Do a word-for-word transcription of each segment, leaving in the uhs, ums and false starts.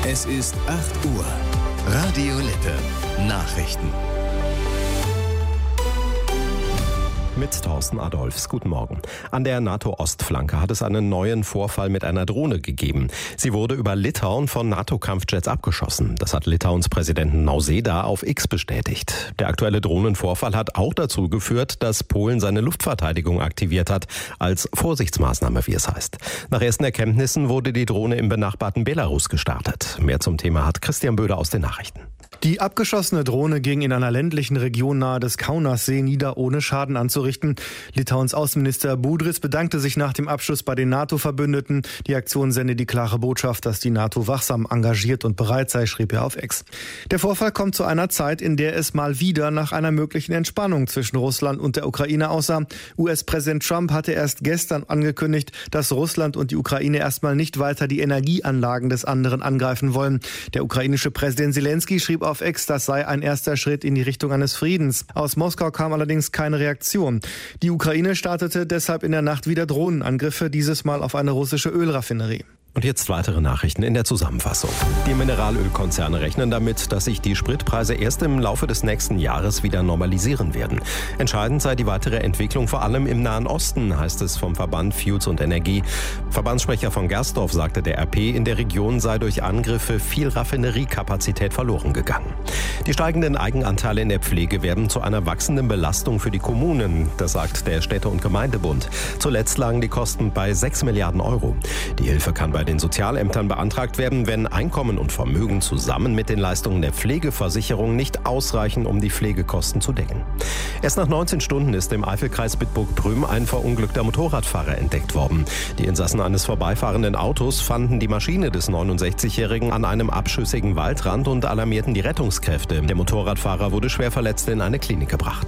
Es ist acht Uhr. Radio Lippe. Nachrichten. Mit Thorsten Adolphs. Guten Morgen. An der NATO-Ostflanke hat es einen neuen Vorfall mit einer Drohne gegeben. Sie wurde über Litauen von NATO-Kampfjets abgeschossen. Das hat Litauens Präsidenten Nausėda auf X bestätigt. Der aktuelle Drohnenvorfall hat auch dazu geführt, dass Polen seine Luftverteidigung aktiviert hat, als Vorsichtsmaßnahme, wie es heißt. Nach ersten Erkenntnissen wurde die Drohne im benachbarten Belarus gestartet. Mehr zum Thema hat Christian Böder aus den Nachrichten. Die abgeschossene Drohne ging in einer ländlichen Region nahe des Kaunassee nieder, ohne Schaden anzurichten. Litauens Außenminister Budris bedankte sich nach dem Abschuss bei den NATO-Verbündeten. Die Aktion sende die klare Botschaft, dass die NATO wachsam, engagiert und bereit sei, schrieb er auf X. Der Vorfall kommt zu einer Zeit, in der es mal wieder nach einer möglichen Entspannung zwischen Russland und der Ukraine aussah. U S-Präsident Trump hatte erst gestern angekündigt, dass Russland und die Ukraine erstmal nicht weiter die Energieanlagen des anderen angreifen wollen. Der ukrainische Präsident Zelensky schrieb auf X, das sei ein erster Schritt in die Richtung eines Friedens. Aus Moskau kam allerdings keine Reaktion. Die Ukraine startete deshalb in der Nacht wieder Drohnenangriffe, dieses Mal auf eine russische Ölraffinerie. Und jetzt weitere Nachrichten in der Zusammenfassung. Die Mineralölkonzerne rechnen damit, dass sich die Spritpreise erst im Laufe des nächsten Jahres wieder normalisieren werden. Entscheidend sei die weitere Entwicklung vor allem im Nahen Osten, heißt es vom Verband Fuels und Energie. Verbandssprecher von Gersdorf sagte der R P, in der Region sei durch Angriffe viel Raffineriekapazität verloren gegangen. Die steigenden Eigenanteile in der Pflege werden zu einer wachsenden Belastung für die Kommunen, das sagt der Städte- und Gemeindebund. Zuletzt lagen die Kosten bei sechs Milliarden Euro. Die Hilfe kann bei den Sozialämtern beantragt werden, wenn Einkommen und Vermögen zusammen mit den Leistungen der Pflegeversicherung nicht ausreichen, um die Pflegekosten zu decken. Erst nach neunzehn Stunden ist im Eifelkreis Bitburg-Prüm ein verunglückter Motorradfahrer entdeckt worden. Die Insassen eines vorbeifahrenden Autos fanden die Maschine des neunundsechzigjährigen an einem abschüssigen Waldrand und alarmierten die Rettungskräfte. Der Motorradfahrer wurde schwer verletzt in eine Klinik gebracht.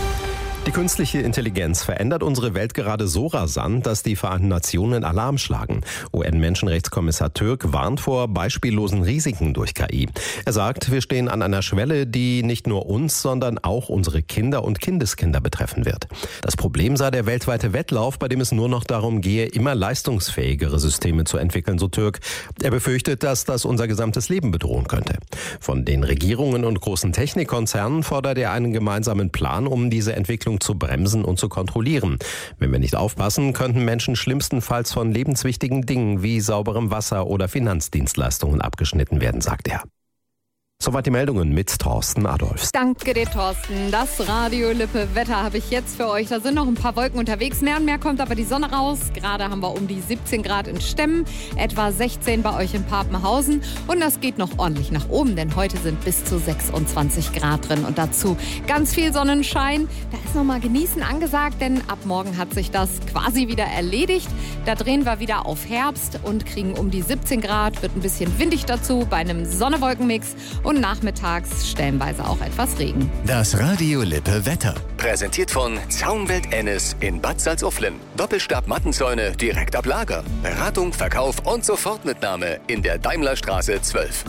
Die künstliche Intelligenz verändert unsere Welt gerade so rasant, dass die Vereinten Nationen Alarm schlagen. U N-Menschenrechtskommissar Türk warnt vor beispiellosen Risiken durch K I. Er sagt, wir stehen an einer Schwelle, die nicht nur uns, sondern auch unsere Kinder und Kindeskinder betreffen wird. Das Problem sei der weltweite Wettlauf, bei dem es nur noch darum gehe, immer leistungsfähigere Systeme zu entwickeln, so Türk. Er befürchtet, dass das unser gesamtes Leben bedrohen könnte. Von den Regierungen und großen Technikkonzernen fordert er einen gemeinsamen Plan, um diese Entwicklung zu bremsen und zu kontrollieren. Wenn wir nicht aufpassen, könnten Menschen schlimmstenfalls von lebenswichtigen Dingen wie sauberem Wasser oder Finanzdienstleistungen abgeschnitten werden, sagt er. Soweit die Meldungen mit Thorsten Adolphs. Danke dir, Thorsten. Das Radio Lippe Wetter habe ich jetzt für euch. Da sind noch ein paar Wolken unterwegs. Mehr und mehr kommt aber die Sonne raus. Gerade haben wir um die siebzehn Grad in Stemmen, etwa sechzehn bei euch in Papenhausen. Und das geht noch ordentlich nach oben, denn heute sind bis zu sechsundzwanzig Grad drin. Und dazu ganz viel Sonnenschein. Da ist noch mal genießen angesagt, denn ab morgen hat sich das quasi wieder erledigt. Da drehen wir wieder auf Herbst und kriegen um die siebzehn Grad. Wird ein bisschen windig dazu bei einem Sonne-Wolken-Mix. Und nachmittags stellenweise auch etwas Regen. Das Radio Lippe Wetter. Präsentiert von Zaunwelt Ennis in Bad Salzuflen. Doppelstab-Mattenzäune direkt ab Lager. Beratung, Verkauf und Sofortmitnahme in der Daimlerstraße zwölf.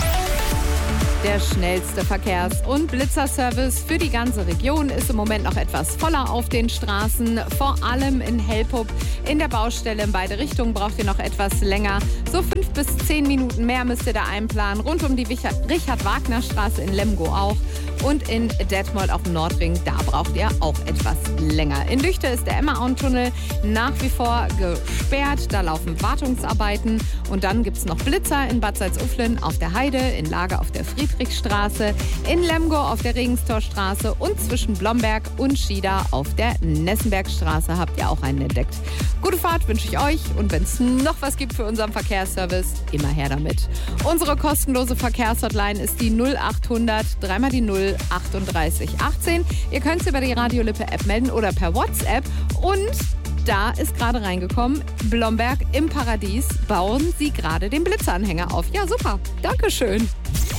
Der schnellste Verkehrs- und Blitzerservice für die ganze Region ist im Moment noch etwas voller auf den Straßen. Vor allem in Helpup. In der Baustelle in beide Richtungen braucht ihr noch etwas länger. So fünf bis zehn Minuten mehr müsst ihr da einplanen. Rund um die Richard-Wagner-Straße in Lemgo auch. Und in Detmold auf dem Nordring, da braucht ihr auch etwas länger. In Lüchte ist der Emmerauen-Tunnel nach wie vor gesperrt. Da laufen Wartungsarbeiten. Und dann gibt es noch Blitzer in Bad Salzuflen auf der Heide, in Lager auf der Friedrichstraße, in Lemgo auf der Regenstorstraße und zwischen Blomberg und Schieder auf der Nessenbergstraße habt ihr auch einen entdeckt. Gute Fahrt wünsche ich euch und wenn es noch was gibt für unseren Verkehrsservice, immer her damit. Unsere kostenlose Verkehrshotline ist die null achthundert, dreimal die null, achtunddreißig achtzehn. Ihr könnt es über die Radio Lippe App melden oder per WhatsApp und da ist gerade reingekommen, Blomberg im Paradies bauen sie gerade den Blitzeranhänger auf. Ja, super. Dankeschön.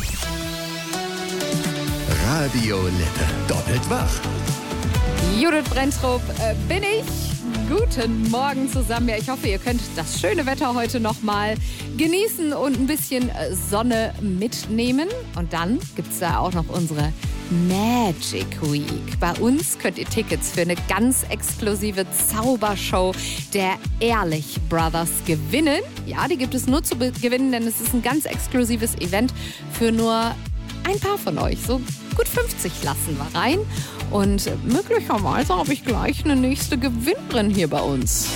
Radio Lippe. Doppelt wach. Judith Brenntrup äh, bin ich. Guten Morgen zusammen. Ja, ich hoffe, ihr könnt das schöne Wetter heute noch mal genießen und ein bisschen Sonne mitnehmen. Und dann gibt es da auch noch unsere Magic Week. Bei uns könnt ihr Tickets für eine ganz exklusive Zaubershow der Ehrlich Brothers gewinnen. Ja, die gibt es nur zu gewinnen, denn es ist ein ganz exklusives Event für nur ein paar von euch. So gut fünfzig lassen wir rein. Und möglicherweise habe ich gleich eine nächste Gewinnerin hier bei uns.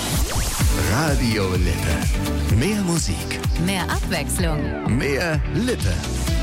Radio Lippe. Mehr Musik. Mehr Abwechslung. Mehr Lippe.